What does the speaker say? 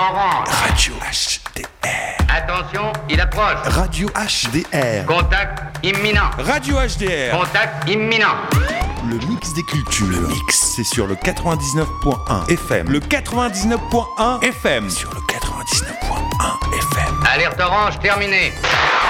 orange. Radio HDR. Attention, il approche. Radio HDR. Contact imminent. Radio HDR. Contact imminent. Le mix des cultures. Le mix, c'est sur le 99.1 FM. Le 99.1 FM. Sur le 99.1 FM. Alerte orange terminée.